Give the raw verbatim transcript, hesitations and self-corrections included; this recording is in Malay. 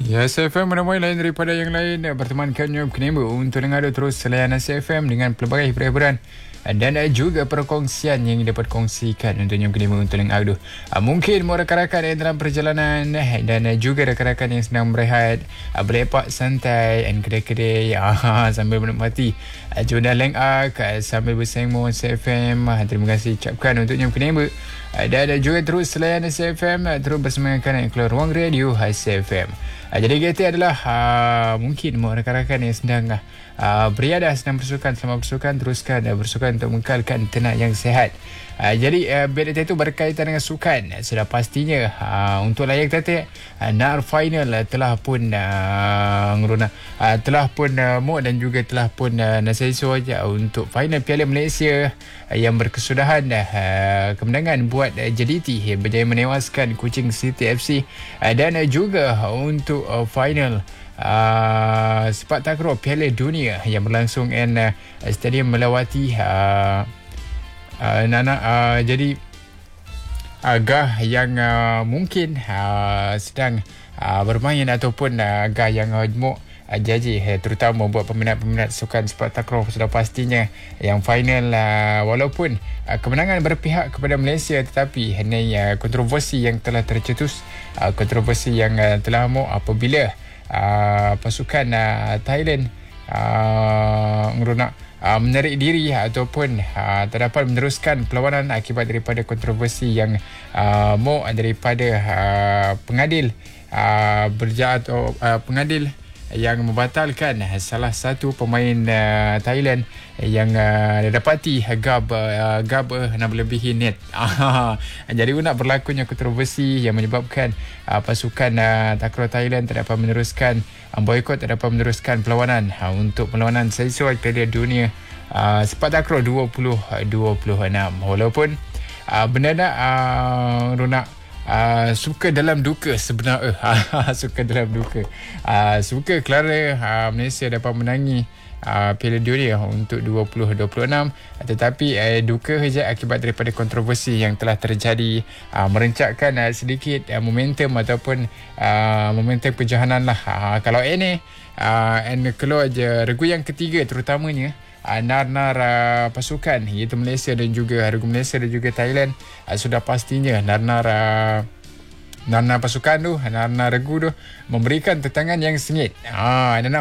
Ya, S F M menemui lain daripada yang lain. Bertemankan Nyum Kenimbu untuk dengar terus selayanan S F M dengan pelbagai hiburan dan juga perkongsian yang dapat kongsikan untuk Nyum Kenimbu untuk dengar tu. Mungkin mau rakan-rakan yang dalam perjalanan dan juga rakan-rakan yang sedang berehat, berlepak santai dan kedai-kedai sambil menikmati Jodoh Leng Ak sambil bersama S F M. Terima kasih ucapkan untuk Nyum Kenimbu. Dan juga terus selayanan S F M terus bersamakan keluar ruang radio S F M. Uh, jadi G T adalah uh, mungkin mau rakan-rakan yang sedang uh, beriadah, sedang bersukan, selama bersukan teruskan uh, bersukan untuk mengekalkan tenak yang sihat. Uh, jadi uh, B D T itu berkaitan dengan sukan. Sudah pastinya uh, untuk layak tetek uh, nar final uh, telah pun uh, ngeruna, uh, telah pun uh, mo dan juga telah pun uh, nasiso aja untuk final Piala Malaysia uh, yang berkesudahan uh, kemenangan buat uh, J D T uh, berjaya menewaskan Kuching City F C uh, dan uh, juga uh, untuk uh, final uh, sepak takraw Piala Dunia yang berlangsung di uh, Stadium Melawati uh, Uh, Nana, uh, jadi agak yang uh, mungkin uh, sedang uh, bermain ataupun uh, agak yang uh, jemuk uh, jaji uh, terutama buat peminat-peminat sukan sepak takraw sudah pastinya yang final uh, walaupun uh, kemenangan berpihak kepada Malaysia tetapi ini uh, kontroversi yang telah tercetus, uh, kontroversi yang uh, telah mau apabila uh, pasukan uh, Thailand uh, ngerunak Uh, menarik diri ataupun uh, terdapat meneruskan perlawanan akibat daripada kontroversi yang uh, mo daripada uh, pengadil uh, berja atau uh, pengadil yang membatalkan salah satu pemain uh, Thailand yang uh, dapati gab uh, gab uh, nak melebihi net. Jadi nak berlakunya kontroversi yang menyebabkan uh, pasukan uh, takraw Thailand terdapat meneruskan uh, boikot, terdapat meneruskan perlawanan uh, untuk perlawanan sesuai Piala Dunia uh, sepak takraw dua ribu dua puluh enam. Walaupun uh, benda nak uh, Runa Uh, suka dalam duka sebenarnya uh, suka dalam duka uh, suka Clara uh, Malaysia dapat menangi uh, Piala Dunia untuk dua ribu dua puluh enam, tetapi uh, duka saja akibat daripada kontroversi yang telah terjadi uh, merencatkan uh, sedikit uh, momentum ataupun uh, momentum kejohanan lah. Uh, kalau ini uh, and keluar je regu yang ketiga terutamanya Uh, nar-nar uh, pasukan iaitu Malaysia dan juga regu Malaysia dan juga Thailand uh, sudah pastinya nar-nar uh, nar-nar pasukan tu, nar-nar regu tu memberikan tentangan yang sengit. Ah, uh,